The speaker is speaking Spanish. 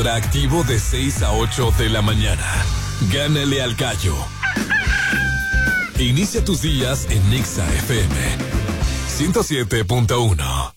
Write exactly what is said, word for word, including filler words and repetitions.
Activo de seis a ocho de la mañana. Gánale al gallo. Inicia tus días en Nexa F M ciento siete punto uno.